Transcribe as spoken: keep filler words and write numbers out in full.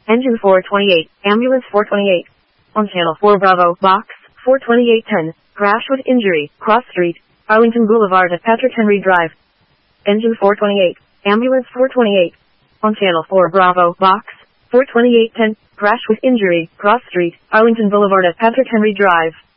Engine four twenty-eight, Ambulance four twenty-eight. On Channel four Bravo, Box four twenty-eight ten, crash with injury, Cross Street, Arlington Boulevard at Patrick Henry Drive. Engine four twenty-eight, Ambulance four twenty-eight. On Channel four Bravo, Box four twenty-eight ten, crash with injury, Cross Street, Arlington Boulevard at Patrick Henry Drive.